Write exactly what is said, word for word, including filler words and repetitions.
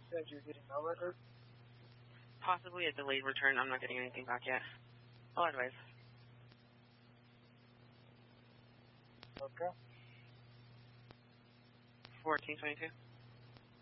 Said you're getting no record? Possibly a delayed return. I'm not getting anything back yet. Well, anyways. Okay. fourteen twenty-two.